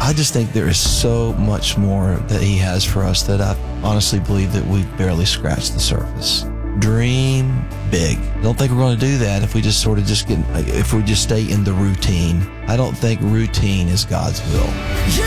I just think there is so much more that he has for us that I honestly believe that we've barely scratched the surface. Dream big. I don't think we're going to do that if we just if we just stay in the routine. I don't think routine is God's will.